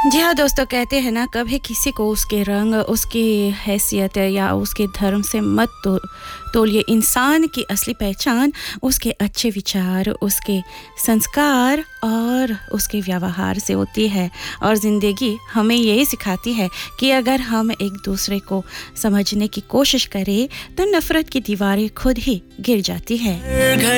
जी हाँ दोस्तों, कहते हैं ना, कभी किसी को उसके रंग, उसकी हैसियत या उसके धर्म से मत तोलिए। इंसान की असली पहचान उसके अच्छे विचार, उसके संस्कार और उसके व्यवहार से होती है। और ज़िंदगी हमें यही सिखाती है कि अगर हम एक दूसरे को समझने की कोशिश करें तो नफ़रत की दीवारें खुद ही गिर जाती है।